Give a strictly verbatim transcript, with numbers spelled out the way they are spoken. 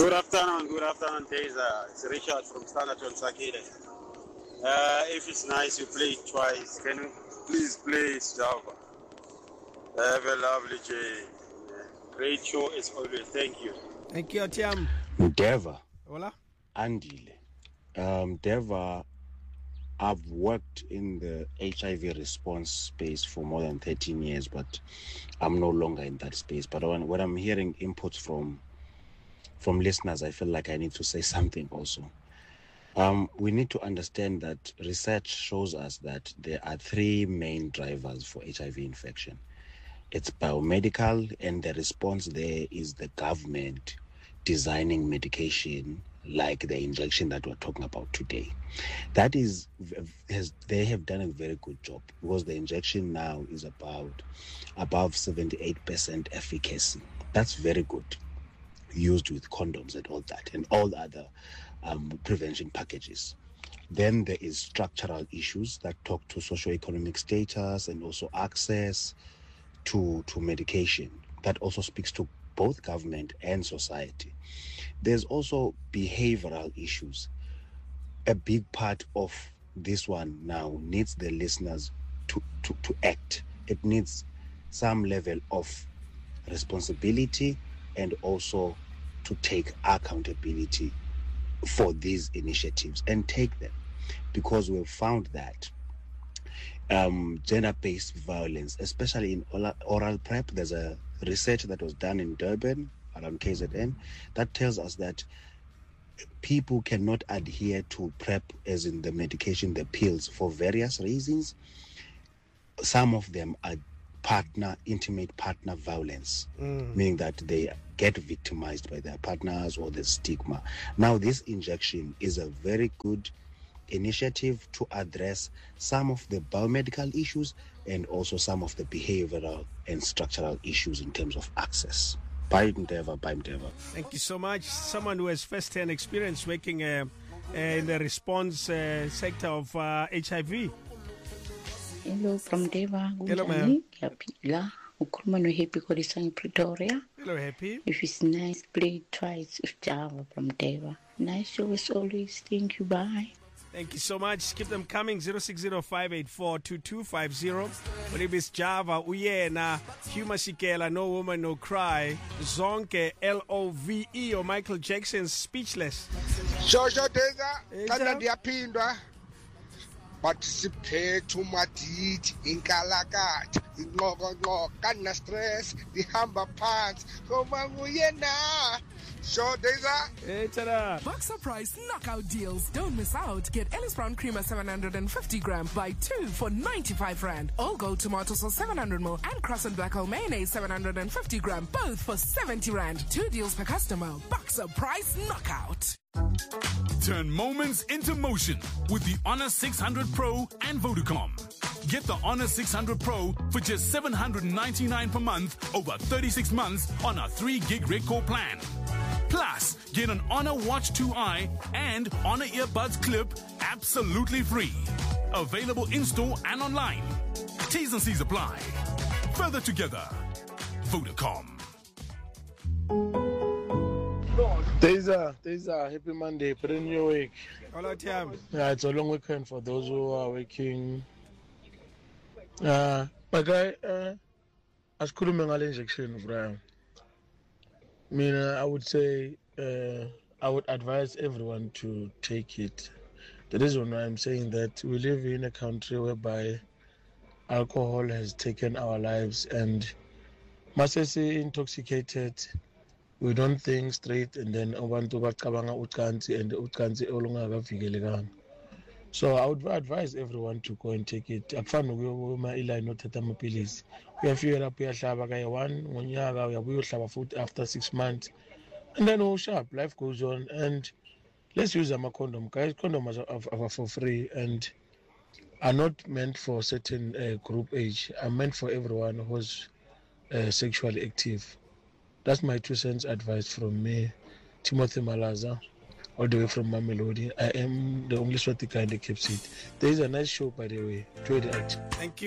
Good afternoon, good afternoon, Taser. It's Richard from Standard on Sakile. Uh, if it's nice, you play it twice. Can you please play Java? Have a lovely day. Great show as always. Thank you. Thank you, Tiam. Deva. Hola. Andile. Um, Deva, I've worked in the H I V response space for more than thirteen years, but I'm no longer in that space. But when, when I'm hearing inputs from from listeners, I feel like I need to say something also. Um, we need to understand that research shows us that there are three main drivers for H I V infection. It's biomedical, and the response there is the government designing medication like the injection that we're talking about today. That is, has, they have done a very good job, because the injection now is about above seventy-eight percent efficacy. That's very good, used with condoms and all that, and all the other um, prevention packages. Then there is structural issues that talk to socioeconomic status and also access to, to medication. That also speaks to both government and society. There's also behavioral issues. A big part of this one now needs the listeners to, to, to act. It needs some level of responsibility and also to take accountability for these initiatives and take them, because we've found that um, gender-based violence, especially in oral, oral prep, there's a research that was done in Durban around K Z N that tells us that people cannot adhere to PrEP, as in the medication, the pills, for various reasons. Some of them are partner, intimate partner violence, mm. meaning that they get victimized by their partners, or the stigma. Now, this injection is a very good initiative to address some of the biomedical issues and also some of the behavioral and structural issues in terms of access. Bye, Mdeva, bye, Mdeva. Thank you so much. Someone who has first-hand experience working uh, uh, in the response uh, sector of uh, H I V. Hello from Deva. Hello, ma'am. Hello, Happy Kodisang Pretoria. Hello, Happy. If it's nice, play twice Java from Deva. Nice show as always. Thank you. Bye. Thank you so much. Keep them coming. zero six zero five eight four two two five zero. But if it's Java, Uyena, Huma Sikela, No Woman, No Cry, Zonke, L O V E, or Michael Jackson's Speechless. Shosho Teza, Kanda Diapindwa. Participate to Madid, Inkalakata, Ingogo, Kana Stress, the Humber Pants, Komanguyena. Show Teza. Hey, tada. Boxer Price knockout deals. Don't miss out. Get Ellis Brown Creamer seven hundred fifty gram. Buy two for ninety-five rand. All Gold Tomato Sauce seven hundred milliliters and Crescent Black Hole Mayonnaise seven hundred fifty gram. Both for seventy rand. Two deals per customer. Boxer Price knockout. Turn moments into motion with the Honor six hundred Pro and Vodacom. Get the Honor six hundred Pro for just seven hundred ninety-nine per month over thirty-six months on a three gig record plan. Plus, get an Honor Watch two i and Honor Earbuds Clip absolutely free. Available in-store and online. T's and C's apply. Further together. Vodacom. Taser, Taser, happy Monday, brand new week. Hello, Tiam. Yeah, it's a long weekend for those who are working. Uh, my guy, uh, as Kulumengal injection, Brian. I mean, uh, I would say, uh, I would advise everyone to take it. The reason why I'm saying that, we live in a country whereby alcohol has taken our lives, and masesi intoxicated, we don't think straight, and then abantu bacabanga ucansi and ucansi olungakavikelekanga. So I would advise everyone to go and take it. Akufani ukuyoma iline othatha amapilisi. Uyafika lapho uyahlaba kaye one ngonyaka, uyabuya uhlaba futhi after six months. And then oh sharp, life goes on, and let's use a condom. Guys, condoms are, are for free and are not meant for certain uh, group age. Are meant for everyone who's uh, sexually active. That's my two cents advice from me, Timothy Malaza, all the way from Mamelodi. I am the only Swati guy that keeps it. There is a nice show, by the way. Enjoy the act. Thank you.